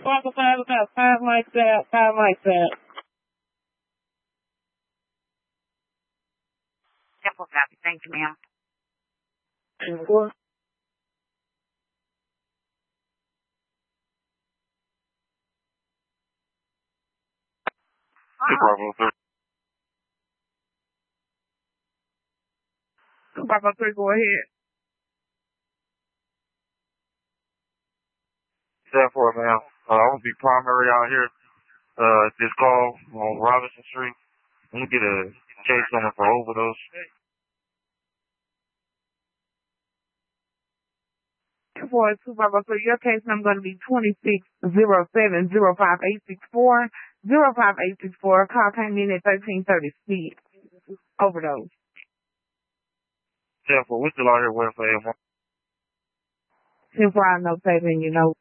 Five like that, five like that. Simple copy. Thank you, ma'am. What? Bravo 3. Bravo 3, go ahead. 7-4, ma'am. I will be primary out here. This call on Robinson Street. Let me get a case number for overdose. 242 Bravo 3, your case number going to be 2607-05864. 05864. Call came in at 1330. Overdose. 7-4, we're still out here waiting for everyone. 10-4, I know, saving, you know.